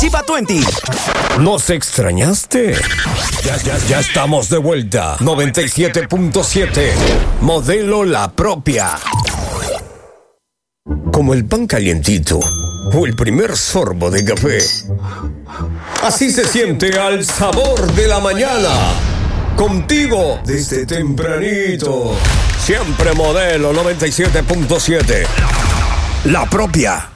Chiva 20. ¿Nos extrañaste? Ya estamos de vuelta. 97.7. Modelo La Propia. Como el pan calientito o el primer sorbo de café. Así se siente al sabor de la mañana. Contigo desde tempranito. Siempre Modelo 97.7. La Propia.